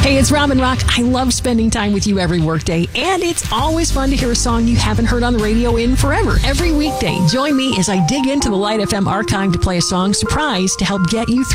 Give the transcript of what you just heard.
Hey, it's Robin Rock. I love spending time with you every workday, and it's always fun to hear a song you haven't heard on the radio in forever. Every weekday, join me as I dig into the Light FM archive to play a song surprise to help get you through